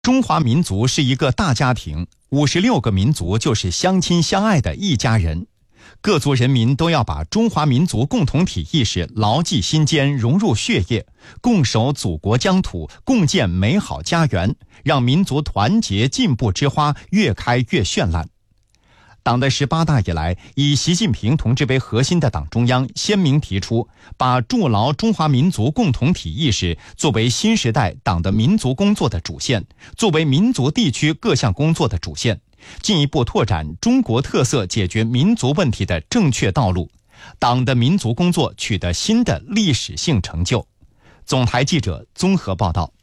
中华民族是一个大家庭，56个民族就是相亲相爱的一家人。各族人民都要把中华民族共同体意识牢记心间，融入血液，共守祖国疆土，共建美好家园，让民族团结进步之花越开越绚烂。党的18大以来，以习近平同志为核心的党中央鲜明提出，把筑牢中华民族共同体意识作为新时代党的民族工作的主线，作为民族地区各项工作的主线，进一步拓展中国特色解决民族问题的正确道路。党的民族工作取得新的历史性成就。总台记者综合报道。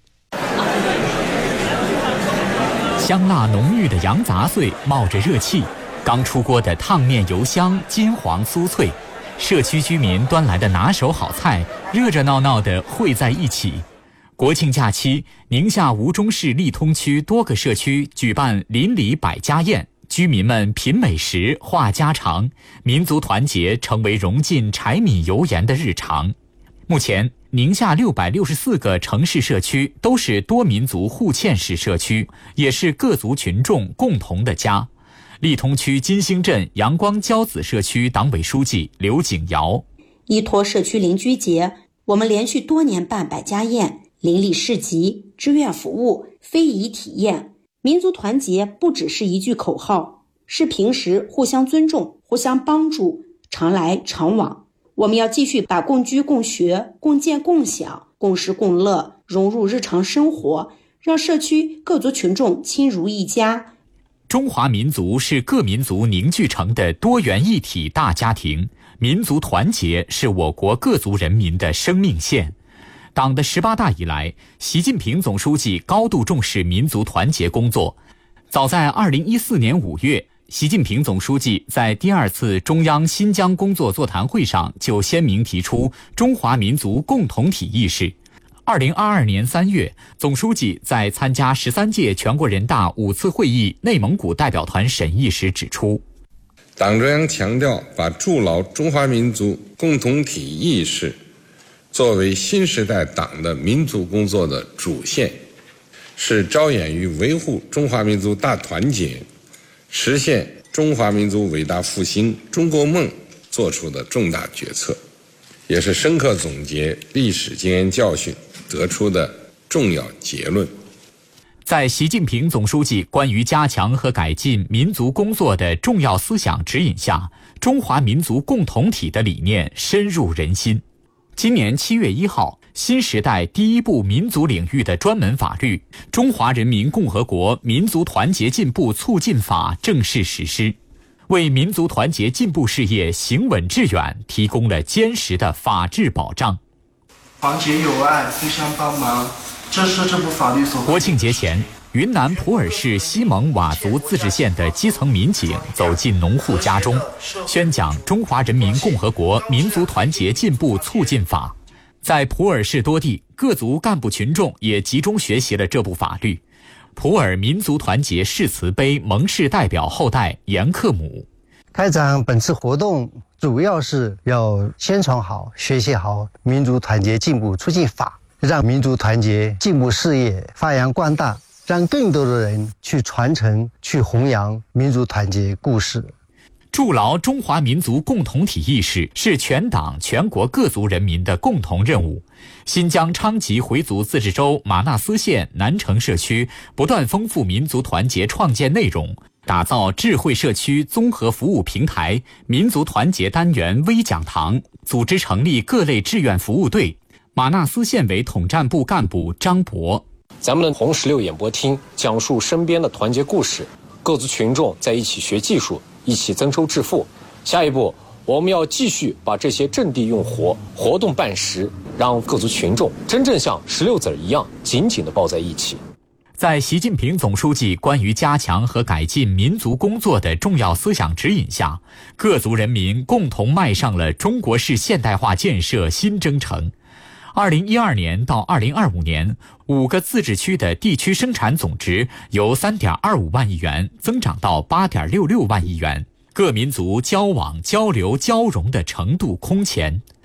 香辣浓郁的羊杂碎冒着热气，刚出锅的烫面油香，金黄酥脆，社区居民端来的拿手好菜，热热闹闹地汇在一起。国庆假期，宁夏吴忠市利通区多个社区举办邻里百家宴，居民们品美食、话家常，民族团结成为融进柴米油盐的日常。目前，宁夏664个城市社区都是多民族互嵌式社区，也是各族群众共同的家。利通区金星镇阳光骄子社区党委书记刘景尧： 依托社区邻居节，我们连续多年办百家宴、邻里市集、志愿服务、非遗体验。民族团结不只是一句口号，是平时互相尊重、互相帮助，常来常往。我们要继续把共居共学、共建共享、共食共乐融入日常生活，让社区各族群众亲如一家。 中华民族是各民族凝聚成的多元一体大家庭，民族团结是我国各族人民的生命线。党的18大以来，习近平总书记高度重视民族团结工作。早在2014年5月，习近平总书记在第2次中央新疆工作座谈会上就鲜明提出中华民族共同体意识。2022年3月，总书记在参加13届全国人大5次会议内蒙古代表团审议时指出， 党中央强调把筑牢中华民族共同体意识作为新时代党的民族工作的主线，是着眼于维护中华民族大团结、实现中华民族伟大复兴中国梦做出的重大决策，也是深刻总结历史经验教训得出的重要结论。 在习近平总书记关于加强和改进民族工作的重要思想指引下，中华民族共同体的理念深入人心。今年7月1号，新时代第一部民族领域的专门法律《中华人民共和国民族团结进步促进法》正式实施，为民族团结进步事业行稳致远提供了坚实的法治保障。 团结友爱，互相帮忙，这是这部法律所。 国庆节前，云南普洱市西蒙佤族自治县的基层民警走进农户家中，宣讲《中华人民共和国民族团结进步促进法》。在普洱市多地，各族干部群众也集中学习了这部法律。普洱民族团结誓词碑蒙氏代表后代严克姆： 开展本次活动主要是要宣传好、学习好民族团结进步促进法，让民族团结进步事业发扬光大，让更多的人去传承、去弘扬民族团结故事。 筑牢中华民族共同体意识是全党全国各族人民的共同任务。新疆昌吉回族自治州玛纳斯县南城社区不断丰富民族团结创建内容，打造智慧社区综合服务平台、民族团结单元微讲堂，组织成立各类志愿服务队。玛纳斯县委统战部干部张博： 咱们的红16演播厅讲述身边的团结故事，各族群众在一起学技术，一起增收致富。下一步，我们要继续把这些阵地用活，活动办实，让各族群众真正像16子一样紧紧地抱在一起。 在习近平总书记关于加强和改进民族工作的重要思想指引下，各族人民共同迈上了中国式现代化建设新征程。2012年到2025年，5个自治区的地区生产总值由3.25万亿元增长到8.66万亿元，各民族交往、交流、交融的程度空前。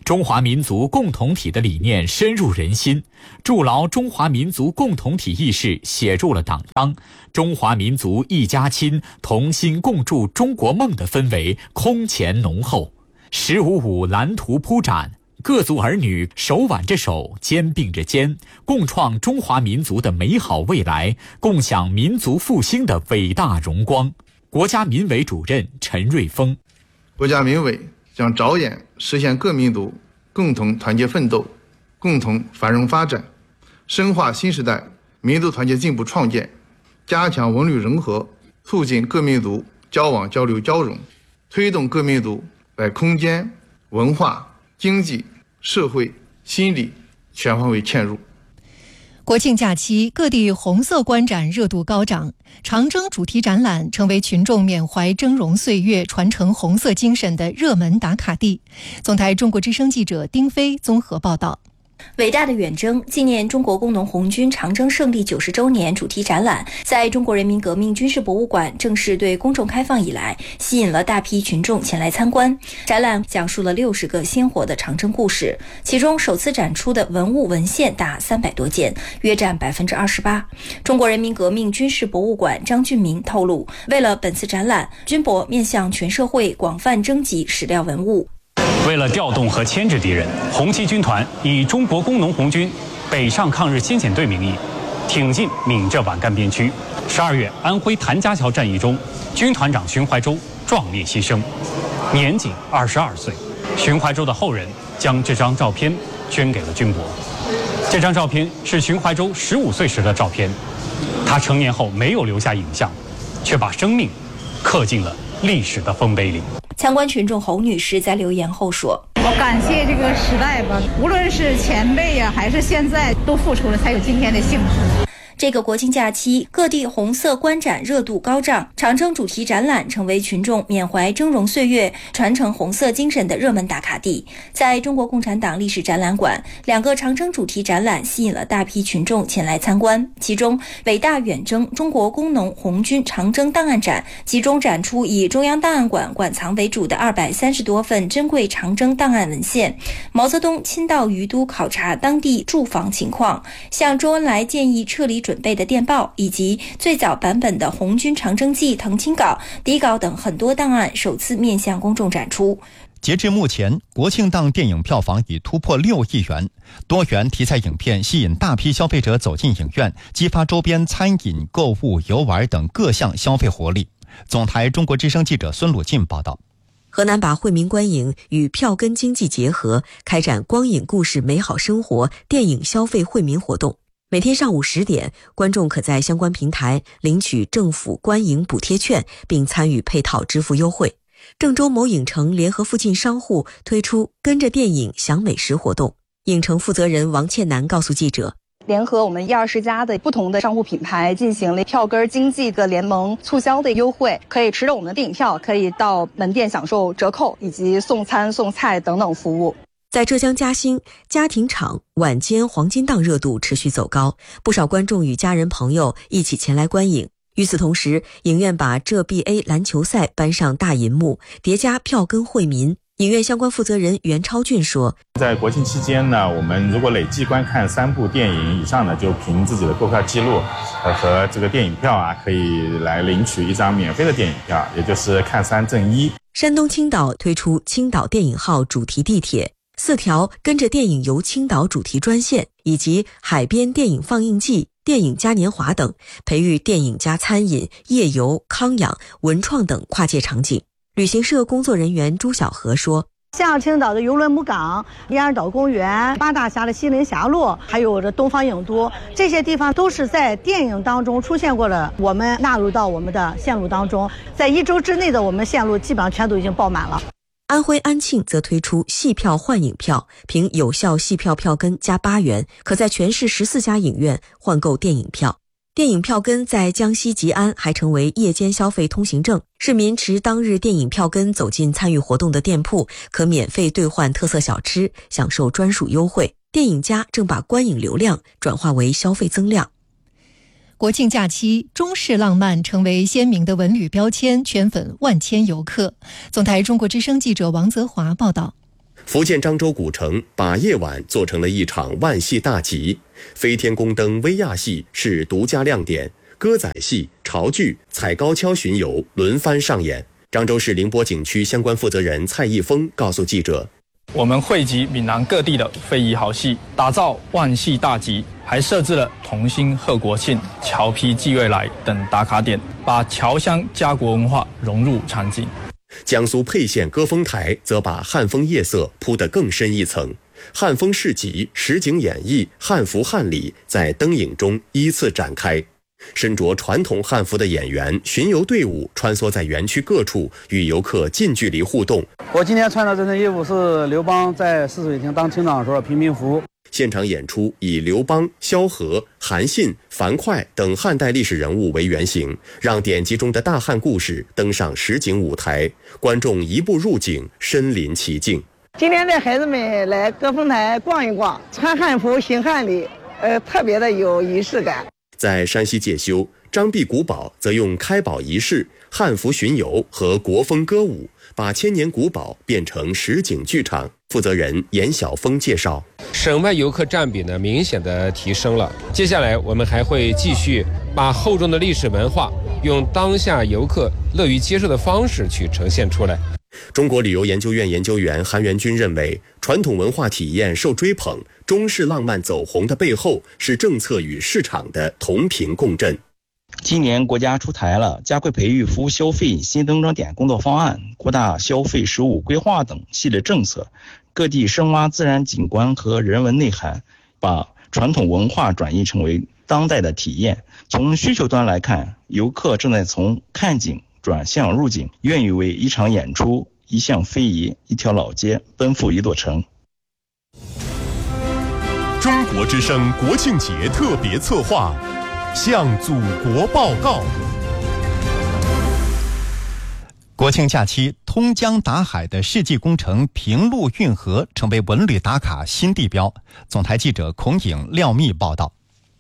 中华民族共同体的理念深入人心，筑牢中华民族共同体意识写入了党章，中华民族一家亲，同心共筑中国梦的氛围空前浓厚。“15·5”蓝图铺展，各族儿女手挽着手，肩并着肩，共创中华民族的美好未来，共享民族复兴的伟大荣光。国家民委主任陈瑞峰： 国家民委将着眼实现各民族共同团结奋斗，共同繁荣发展，深化新时代民族团结进步创建，加强文旅融合，促进各民族交往交流交融，推动各民族在空间、文化、经济、社会、心理全方位嵌入。 国庆假期，各地红色观展热度高涨，长征主题展览成为群众缅怀峥嵘岁月、传承红色精神的热门打卡地。总台中国之声记者丁飞综合报道。 伟大的远征纪念中国工农红军长征胜利90周年主题展览在中国人民革命军事博物馆正式对公众开放以来，吸引了大批群众前来参观。展览讲述了60个鲜活的长征故事，其中首次展出的文物文献达300多件，约占28%。中国人民革命军事博物馆张俊明透露，为了本次展览，军博面向全社会广泛征集史料文物。 为了调动和牵制敌人，红七军团以中国工农红军北上抗日先遣队名义，挺进闽浙皖赣边区。12月，安徽谭家桥战役中，军团长荀怀洲壮烈牺牲，年仅22岁。荀怀洲的后人将这张照片捐给了军博。这张照片是荀怀洲15岁时的照片，他成年后没有留下影像，却把生命刻进了历史的丰碑里。 参观群众侯女士在留言后说：“ 我感谢这个时代吧，无论是前辈呀，还是现在，都付出了才有今天的幸福。” 这个国庆假期，各地红色观展热度高涨，长征主题展览成为群众缅怀峥嵘岁月、传承红色精神的热门打卡地。在中国共产党历史展览馆，2个长征主题展览吸引了大批群众前来参观。其中，伟大远征中国工农红军长征档案展集中展出以中央档案馆馆藏为主的230多份珍贵长征档案文献。毛泽东亲到于都考察当地住房情况，向周恩来建议撤离准备的电报，以及最早版本的红军长征记誊清稿、底稿等很多档案首次面向公众展出。 截至目前，国庆档电影票房已突破6亿元，多元题材影片吸引大批消费者走进影院，激发周边餐饮、购物、游玩等各项消费活力。总台中国之声记者孙鲁进报道。 河南把惠民观影与票根经济结合，开展光影故事美好生活电影消费惠民活动。每天上午10点，观众可在相关平台领取政府观影补贴券，并参与配套支付优惠。郑州某影城联合附近商户推出跟着电影享美食活动。影城负责人王倩楠告诉记者， 联合我们120家的不同的商户品牌进行了票根经济的联盟促销的优惠，可以持着我们的电影票，可以到门店享受折扣以及送餐送菜等等服务。 在浙江嘉兴，家庭场晚间黄金档热度持续走高，不少观众与家人朋友一起前来观影。与此同时，影院把浙 BA 篮球赛搬上大银幕，叠加票根惠民。影院相关负责人袁超俊说， 在国庆期间呢，我们如果累计观看3部电影以上呢，就凭自己的购票记录和这个电影票可以来领取1张免费的电影票，也就是看3赠1。 山东青岛推出青岛电影号主题地铁，4条跟着电影游青岛主题专线，以及海边电影放映季、电影嘉年华等，培育电影加餐饮、夜游、康养、文创等跨界场景。旅行社工作人员朱小河说， 像青岛的邮轮母港、燕儿岛公园、八大峡的西林峡路，还有这东方影都，这些地方都是在电影当中出现过的，我们纳入到我们的线路当中。在1周之内的我们线路基本上全都已经爆满了。 安徽安庆则推出戏票换影票，凭有效戏票票根加8元，可在全市14家影院换购电影票。电影票根在江西吉安还成为夜间消费通行证，市民持当日电影票根走进参与活动的店铺，可免费兑换特色小吃，享受专属优惠。电影家正把观影流量转化为消费增量。 国庆假期，中式浪漫成为鲜明的文旅标签，圈粉万千游客。总台中国之声记者王泽华报道。 福建漳州古城把夜晚做成了一场万戏大集，飞天宫灯威亚戏是独家亮点，歌仔戏、潮剧、踩高跷巡游轮番上演。漳州市宁波景区相关负责人蔡义峰告诉记者， 我们汇集闽南各地的非遗好戏，打造万戏大集，还设置了同心贺国庆、侨批寄未来等打卡点，把侨乡家国文化融入场景。 江苏沛县歌峰台则把汉风夜色铺得更深一层，汉风市集、实景演绎、汉服汉礼在灯影中依次展开。身着传统汉服的演员、巡游队伍穿梭在园区各处，与游客近距离互动。 我今天穿的这身衣服是刘邦在泗水亭当厅长时候平民服。 现场演出以刘邦、萧何、韩信、樊哙等汉代历史人物为原型，让典籍中的大汉故事登上实景舞台，观众一步入景，身临其境。 今天带孩子们来歌峰台逛一逛，穿汉服行汉礼，特别的有仪式感。 在山西介休，张壁古堡则用开堡仪式、汉服巡游和国风歌舞，把千年古堡变成实景剧场。负责人严晓峰介绍， 省外游客占比呢明显的提升了。接下来我们还会继续把厚重的历史文化用当下游客乐于接受的方式去呈现出来。 中国旅游研究院研究员韩元军认为，传统文化体验受追捧，中式浪漫走红的背后是政策与市场的同频共振。 今年国家出台了加快培育服务消费新增长点工作方案、扩大消费实务规划等系列政策，各地深挖自然景观和人文内涵，把传统文化转移成为当代的体验。从需求端来看，游客正在从看景转向入景，愿意为一场演出、一项非遗、一条老街奔赴一座城。 中国之声国庆节特别策划，向祖国报告。 国庆假期，通江达海的世纪工程平陆运河成为文旅打卡新地标。总台记者孔颖、廖密报道。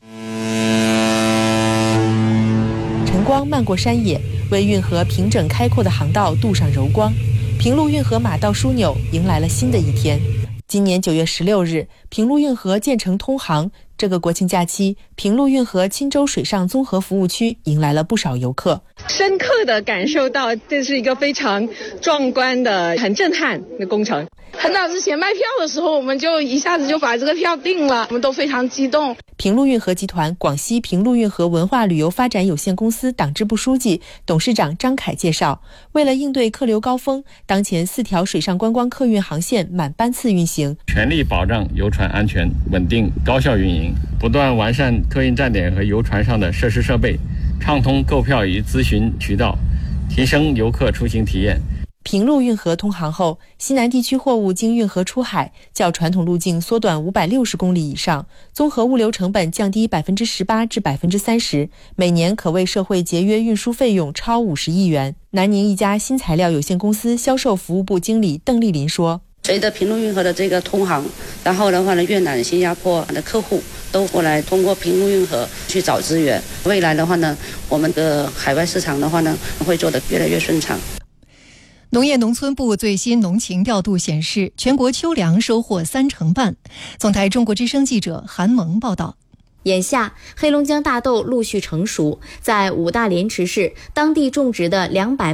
晨光漫过山野，为运河平整开阔的航道镀上柔光。平陆运河马道枢纽迎来了新的一天。今年9月16日，平陆运河建成通航。这个国庆假期，平陆运河钦州水上综合服务区迎来了不少游客， 深刻地感受到这是一个非常壮观的、很震撼的工程。很早之前卖票的时候，我们就一下子就把这个票定了，我们都非常激动。 平陆运河集团广西平陆运河文化旅游发展有限公司党支部书记、董事长张凯介绍，为了应对客流高峰，当前4条水上观光客运航线满班次运行， 全力保障游船安全、稳定、高效运营，不断完善客运站点和游船上的设施设备，畅通购票与咨询渠道，提升游客出行体验。 平陆运河通航后，西南地区货物经运河出海，较传统路径缩短560公里以上，综合物流成本降低18%至30%，每年可为社会节约运输费用超50亿元。南宁一家新材料有限公司销售服务部经理邓丽林说， 随着平陆运河的这个通航，然后的话呢，越南、新加坡的客户都过来通过平陆运河去找资源。未来的话呢，我们的海外市场的话呢，会做得越来越顺畅。 农业农村部最新农情调度显示，全国秋粮收获3成半。总台中国之声记者韩萌报道。 眼下，黑龙江大豆陆续成熟，在五大连池市，当地种植的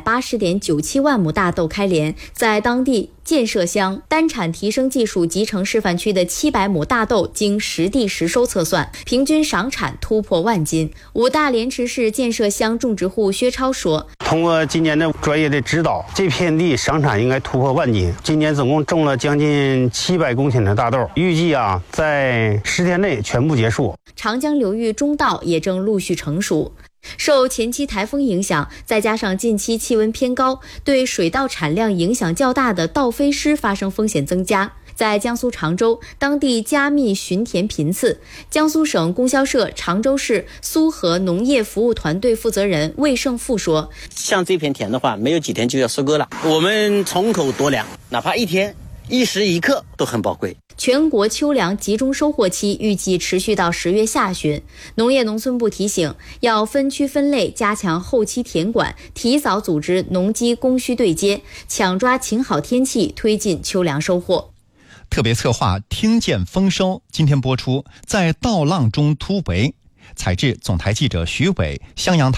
280.97万亩大豆开镰，在当地建设乡单产提升技术集成示范区的700亩大豆经实地实收测算，平均赏产突破万斤。五大连池市建设乡种植户薛超说， 通过今年的专业的指导，这片地赏产应该突破万斤。今年总共种了将近700公顷的大豆，预计在10天内全部结束。 长江流域中稻也正陆续成熟。受前期台风影响，再加上近期气温偏高，对水稻产量影响较大的稻飞失发生风险增加。在江苏常州，当地加密巡田频次。江苏省供销社常州市苏河农业服务团队负责人魏胜富说， 像这片田的话，没有几天就要收割了，我们从口夺粮，哪怕一天1时1刻都很宝贵。 全国秋粮集中收获期预计持续到10月下旬。农业农村部提醒，要分区分类，加强后期田管，提早组织农机供需对接，抢抓晴好天气，推进秋粮收获。 特别策划听见丰收，今天播出在稻浪中突围，采制总台记者徐伟，襄阳